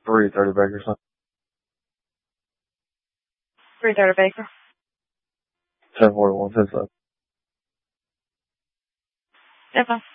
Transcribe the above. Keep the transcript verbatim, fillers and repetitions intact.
three thirty Baker, son. three thirty Baker. ten forty-one, ten seven. Okay.